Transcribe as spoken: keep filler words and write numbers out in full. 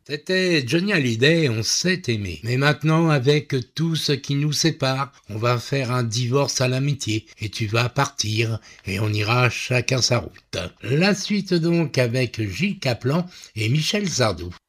C'était Johnny Hallyday, on s'est aimé. Mais maintenant, avec tout ce qui nous sépare, on va faire un divorce à l'amitié. Et tu vas partir, et on ira chacun sa route. La suite donc avec Gilles Caplan et Michel Sardou.